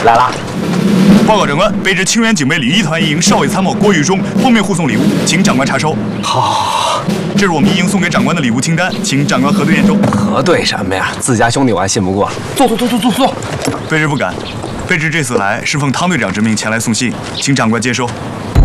来了。 报告长官，北至清源警备礼仪团一营少尉参谋郭玉忠奉命护送礼物，请长官查收。 好， 这是我们一营送给长官的礼物清单，请长官核对验收。 核对什么呀？自家兄弟我还信不过。坐。 卑职不敢。卑职这次来是奉汤队长之命前来送信，请长官接收。